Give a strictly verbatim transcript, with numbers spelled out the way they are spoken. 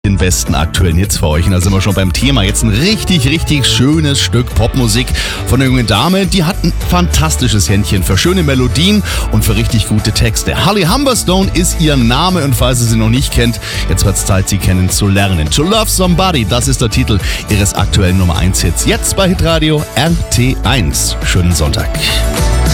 Den besten aktuellen Hits für euch. Und da sind wir schon beim Thema. Jetzt ein richtig, richtig schönes Stück Popmusik von einer jungen Dame. Die hat ein fantastisches Händchen für schöne Melodien und für richtig gute Texte. Holly Humberstone ist ihr Name und falls ihr sie noch nicht kennt, jetzt wird es Zeit, sie kennenzulernen. To Love Somebody, das ist der Titel ihres aktuellen Nummer eins Hits. Jetzt bei Hitradio R T eins. Schönen Sonntag.